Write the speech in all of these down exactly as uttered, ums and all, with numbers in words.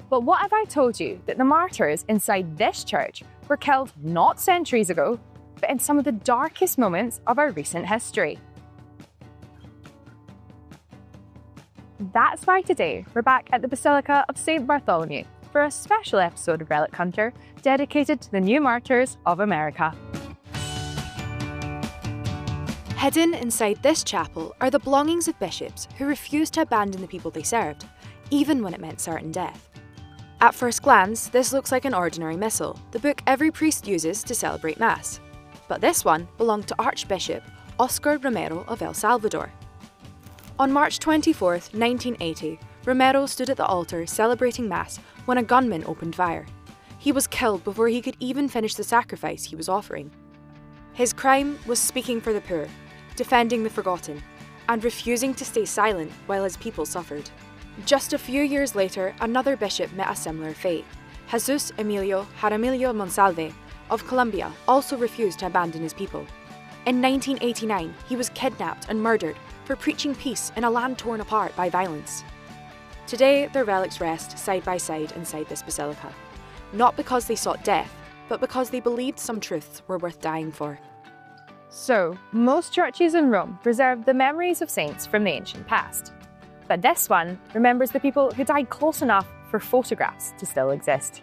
But what if I told you that the martyrs inside this church were killed not centuries ago, but in some of the darkest moments of our recent history? That's why today we're back at the Basilica of Saint Bartholomew for a special episode of Relic Hunter dedicated to the new martyrs of America. Hidden inside this chapel are the belongings of bishops who refused to abandon the people they served, even when it meant certain death. At first glance, this looks like an ordinary missal, the book every priest uses to celebrate Mass. But this one belonged to Archbishop Oscar Romero of El Salvador. On March twenty-fourth, nineteen eighty, Romero stood at the altar celebrating Mass when a gunman opened fire. He was killed before he could even finish the sacrifice he was offering. His crime was speaking for the poor, defending the forgotten, and refusing to stay silent while his people suffered. Just a few years later, another bishop met a similar fate. Jesus Emilio Jaramillo Monsalve of Colombia also refused to abandon his people. In nineteen eighty-nine, he was kidnapped and murdered for preaching peace in a land torn apart by violence. Today, their relics rest side by side inside this basilica, not because they sought death, but because they believed some truths were worth dying for. So, most churches in Rome preserve the memories of saints from the ancient past. But this one remembers the people who died close enough for photographs to still exist.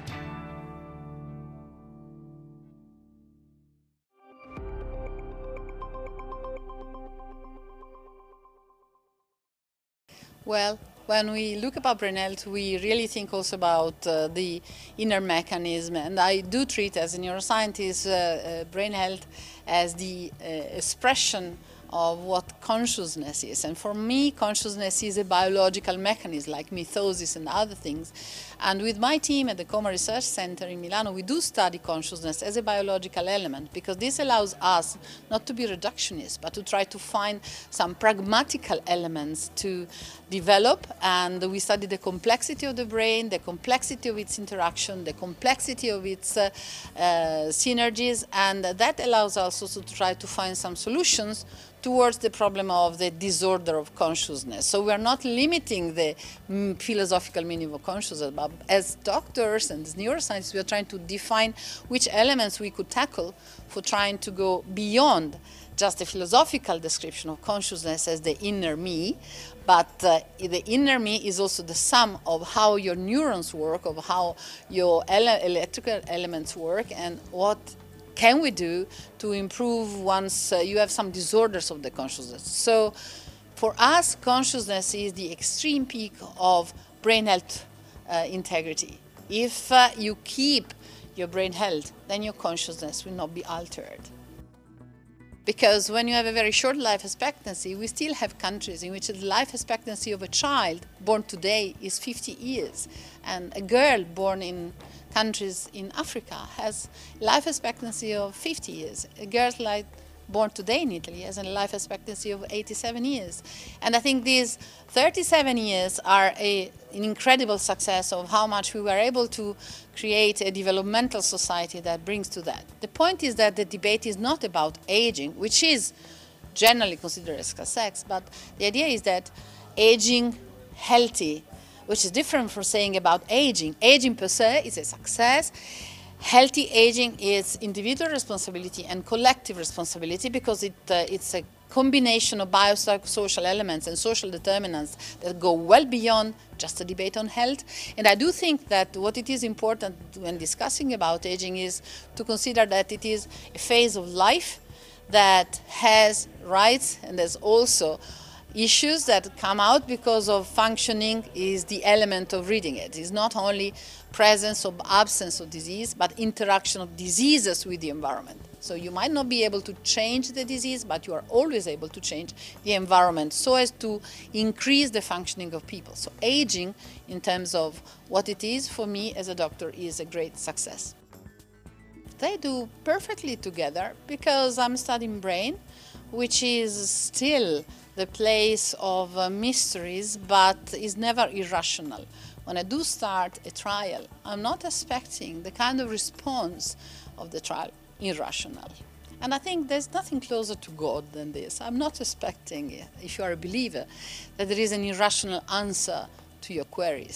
Well, when we look about brain health, we really think also about uh, the inner mechanism. And I do treat, as a neuroscientist, uh, uh, brain health as the uh, expression of what consciousness is. And for me, consciousness is a biological mechanism like mitosis and other things. And with my team at the Coma Research Center in Milano, we do study consciousness as a biological element, because this allows us not to be reductionist, but to try to find some pragmatical elements to develop. And we study the complexity of the brain, the complexity of its interaction, the complexity of its uh, uh, synergies, and that allows us also to try to find some solutions towards the problem of the disorder of consciousness. So we are not limiting the mm, philosophical meaning of consciousness, but as doctors and as neuroscientists, we are trying to define which elements we could tackle for trying to go beyond just a philosophical description of consciousness as the inner me, but uh, the inner me is also the sum of how your neurons work, of how your ele electrical elements work, and what can we do to improve once uh, you have some disorders of the consciousness. So for us, consciousness is the extreme peak of brain health uh, integrity. If uh, you keep your brain health, then your consciousness will not be altered. Because when you have a very short life expectancy, we still have countries in which the life expectancy of a child born today is fifty years. And a girl born in countries in Africa has life expectancy of fifty years. A girl like born today in Italy has a life expectancy of eighty-seven years. And I think these thirty-seven years are a, an incredible success of how much we were able to create a developmental society that brings to that. The point is that the debate is not about aging, which is generally considered as sex, but the idea is that aging healthy, which is different from saying about aging. Aging per se is a success. Healthy aging is individual responsibility and collective responsibility, because it, uh, it's a combination of biopsychosocial elements and social determinants that go well beyond just a debate on health. And I do think that what it is important when discussing about aging is to consider that it is a phase of life that has rights and there's also issues that come out because of functioning is the element of reading it. It's not only presence or absence of disease, but interaction of diseases with the environment. So you might not be able to change the disease, but you are always able to change the environment so as to increase the functioning of people. So aging, in terms of what it is for me as a doctor, is a great success. They do perfectly together because I'm studying brain, which is still the place of uh, mysteries, but is never irrational. When I do start a trial, I'm not expecting the kind of response of the trial irrational. And I think there's nothing closer to God than this. I'm not expecting, if you are a believer, that there is an irrational answer to your queries.